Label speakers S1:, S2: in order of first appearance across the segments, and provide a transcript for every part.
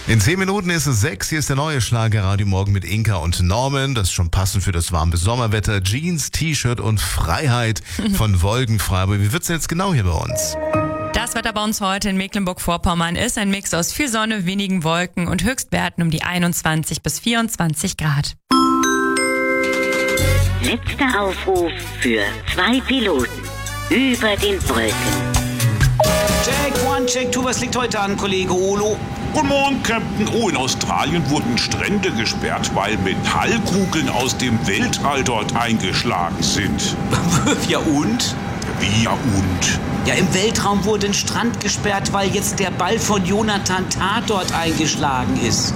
S1: In 10 Minuten ist es 6. Hier ist der neue Schlagerradio Morgen mit Inka und Norman. Das ist schon passend für das warme Sommerwetter. Jeans, T-Shirt und Freiheit von Wolkenfrei. Aber wie wird's denn jetzt genau hier bei uns?
S2: Das Wetter bei uns heute in Mecklenburg-Vorpommern ist ein Mix aus viel Sonne, wenigen Wolken und Höchstwerten um die 21 bis 24 Grad.
S3: Letzter Aufruf für 2 Piloten über den Wolken.
S4: Check, 1, check, 2, was liegt heute an, Kollege Olo?
S5: Guten Morgen, Captain. In Australien wurden Strände gesperrt, weil Metallkugeln aus dem Weltall dort eingeschlagen sind.
S4: Ja und?
S5: Wie ja und?
S4: Ja, im Weltraum wurde ein Strand gesperrt, weil jetzt der Ball von Jonathan Tatort eingeschlagen ist.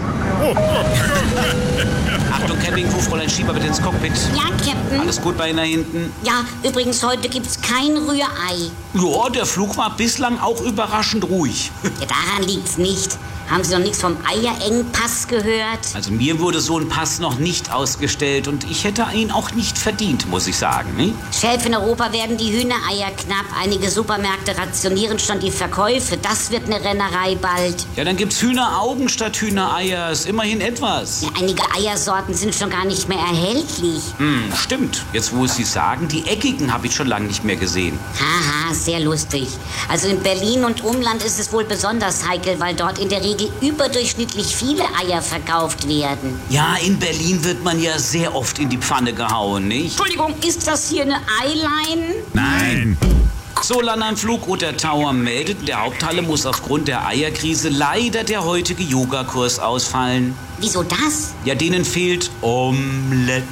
S4: Achtung, Campingcrew, Fräulein Schieber bitte ins Cockpit.
S6: Ja, Captain.
S4: Alles gut bei Ihnen da hinten?
S6: Ja, übrigens, heute gibt's kein Rührei.
S4: Ja, der Flug war bislang auch überraschend ruhig.
S6: Ja, daran liegt's nicht. Haben Sie noch nichts vom Eierengpass gehört?
S4: Also mir wurde so ein Pass noch nicht ausgestellt und ich hätte ihn auch nicht verdient, muss ich sagen. Ne?
S6: Chef, in Europa werden die Hühnereier knapp. Einige Supermärkte rationieren schon die Verkäufe. Das wird eine Rennerei bald.
S4: Ja, dann gibt's Hühneraugen statt Hühnereier. Ist immerhin etwas.
S6: Ja, einige Eiersorten sind schon gar nicht mehr erhältlich.
S4: Stimmt. Jetzt, wo Sie sagen, die eckigen habe ich schon lange nicht mehr gesehen.
S6: Haha, sehr lustig. Also in Berlin und Umland ist es wohl besonders heikel, weil dort in der Regel überdurchschnittlich viele Eier verkauft werden.
S4: Ja, in Berlin wird man ja sehr oft in die Pfanne gehauen, nicht?
S6: Entschuldigung, ist das hier eine Eyeline?
S5: Nein.
S4: So, Landheim-Flug und der Tower meldet, in der Haupthalle muss aufgrund der Eierkrise leider der heutige Yogakurs ausfallen.
S6: Wieso das?
S4: Ja, denen fehlt Omelette.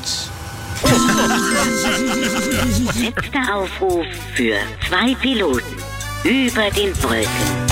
S3: Letzter Aufruf für 2 Piloten über den Wolken.